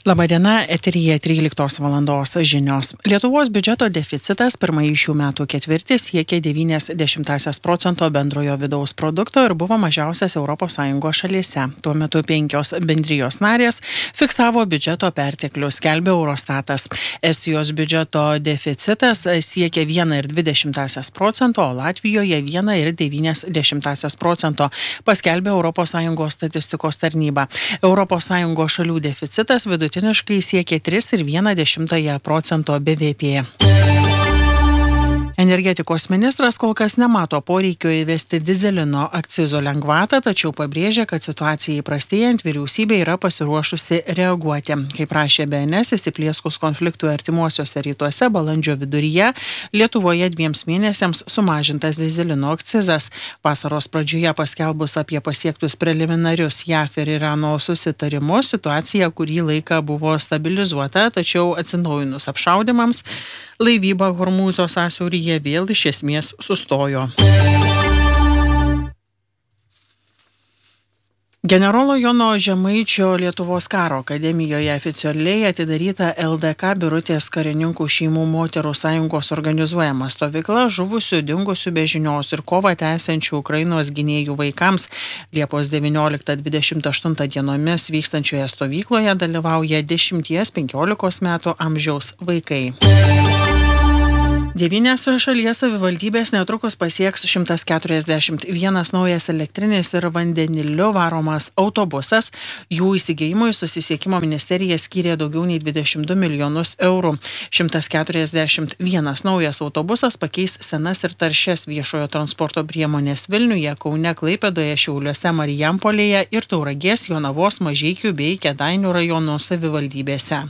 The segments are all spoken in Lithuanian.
Labadiena, eteryje 13 valandos žinios. Lietuvos biudžeto deficitas pirmąjį šių metų ketvirtį siekė 0,9% bendrojo vidaus produkto ir buvo mažiausias ES šalyse. Tuo metu 5 bendrijos narės fiksavo biudžeto perteklius, skelbė Eurostatas. Estijos biudžeto deficitas siekė 1,2%, o Latvijoje 1,9%, paskelbė ES statistikos tarnyba. ES šalių deficitas vidutiniškai siekia 3,1% BVP. Energetikos ministras kol kas nemato poreikio įvesti dizelino akcizo lengvatą, tačiau pabrėžė, kad situacijai prastėjant vyriausybė yra pasiruošusi reaguoti. Kaip prašė BNS, įsiplieskus konfliktui artimuosiuose rytuose balandžio viduryje Lietuvoje 2 mėnesiams sumažintas dizelino akcizas. Vasaros pradžioje paskelbus apie pasiektus preliminarius JAF ir Irano susitarimus, situacija kurį laiką buvo stabilizuota, tačiau atsinaujinus apšaudymams laivyba Hormūzo sąsiauryje vėl iš esmės sustojo. Generolo Jono Žemaičio Lietuvos karo akademijoje oficialiai atidaryta LDK Birutės karininkų šeimų moterų sąjungos organizuojama stovykla žuvusių, dingusių be žinios ir kovą tęsiančių Ukrainos gynėjų vaikams. Liepos 19-28 dienomis vykstančioje stovykloje dalyvauja 10-15 metų amžiaus vaikai. 9 šalies savivaldybės netrukus pasieks 141 naujas elektrinis ir vandeniliu varomas autobusas. Jų įsigijimui susisiekimo ministerija skyrė daugiau nei 22 milijonus eurų. 141 naujas autobusas pakeis senas ir taršias viešojo transporto priemonės Vilniuje, Kaune, Klaipėdoje, Šiauliuose, Marijampolėje ir Tauragės, Jonavos, Mažeikių bei Kėdainių rajonų savivaldybėse.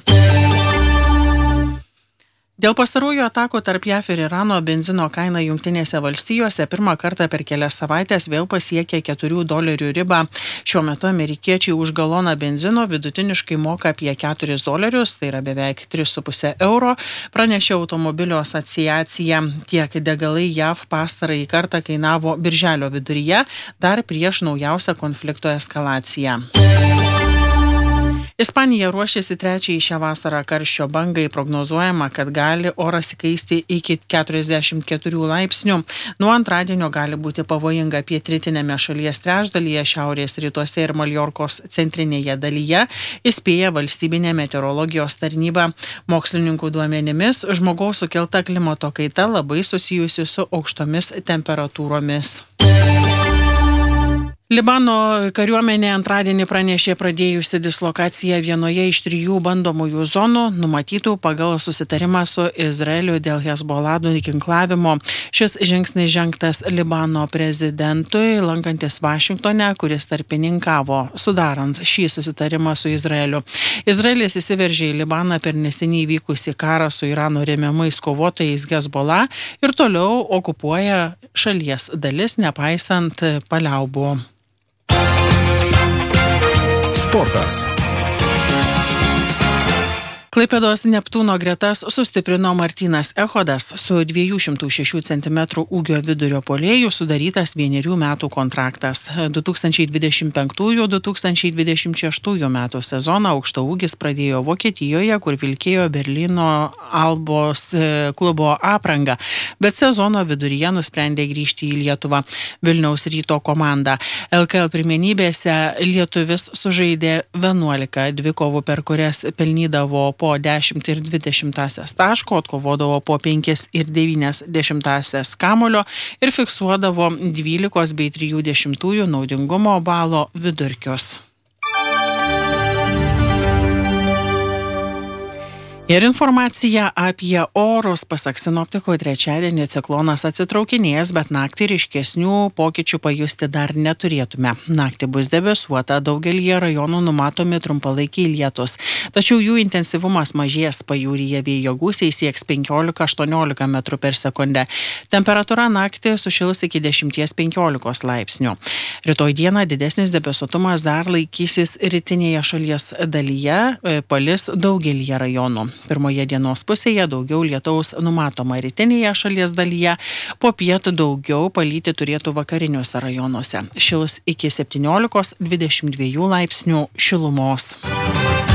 Dėl pastarųjų atakų tarp JAF ir Irano benzino kaina Jungtinėse valstijose pirmą kartą per kelias savaitės vėl pasiekė $4 ribą. Šiuo metu amerikiečiai už galoną benzino vidutiniškai moka apie $4, tai yra beveik 3,5 €, pranešė automobilio asociacija. Tiek degalai JAF pastarąjį kartą kainavo birželio viduryje, dar prieš naujausią konflikto eskalaciją. Ispanija ruošiasi trečiai šią vasarą karščio bangai, prognozuojama, kad gali oras įkaisti iki 44 laipsnių. Nuo antradienio gali būti pavojinga pietrytinėme šalies trečdalyje, šiaurės rytuose ir Maljorkos centrinėje dalyje, įspėja valstybinė meteorologijos tarnyba. Mokslininkų duomenimis žmogaus sukelta klimato kaita labai susijusi su aukštomis temperatūromis. Libano kariuomenė antradienį pranešė pradėjusi dislokaciją vienoje iš 3 bandomųjų zonų, numatytų pagal susitarimą su Izraeliu dėl Hezbollah nuginklavimo. Šis žingsnis žengtas Libano prezidentui, lankantis Vašingtone, kuris tarpininkavo, sudarant šį susitarimą su Izraeliu. Izraelis įsiveržė į Libaną per neseniai vykusį karą su Irano remiamais kovotojais Hezbollah ir toliau okupuoja šalies dalis, nepaisant paliaubų. Sportas. Klaipėdos Neptūno gretas sustiprino Martynas Echodas, su 206 cm ūgio vidurio puolėju sudarytas 1 metų kontraktas. 2025-2026 metų sezoną aukštaūgis pradėjo Vokietijoje, kur vilkėjo Berlyno Albos klubo aprangą, bet sezono viduryje nusprendė grįžti į Lietuvą. Vilniaus Ryto komanda. LKL pirmenybėse lietuvis sužaidė 11 dvikovų, per kurias pelnydavo po 10,20 taško, atkovodavo po 5,9 kamulio ir fiksuodavo 12 bei 0,3 naudingumo balo vidurkius. Ir informacija apie orus. Pasak sinoptikų, trečiadienį ciklonas atsitraukinės, bet naktį ryškesnių pokyčių pajusti dar neturėtume. Naktį bus debesuota, daugelyje rajonų numatomi trumpalaikiai lietus. Tačiau jų intensyvumas mažės, pajūryje vėjo gūsiai sieks 15-18 metrų per sekundę. Temperatūra naktį sušils iki 10-15 laipsnių. Rytoj dieną didesnis debesuotumas dar laikysis rytinėje šalies dalyje, palis daugelyje rajonų. Pirmoje dienos pusėje daugiau lietaus numatoma rytinėje šalies dalyje, po pietų daugiau palyti turėtų vakariniuose rajonuose. Šils iki 17-22 laipsnių šilumos.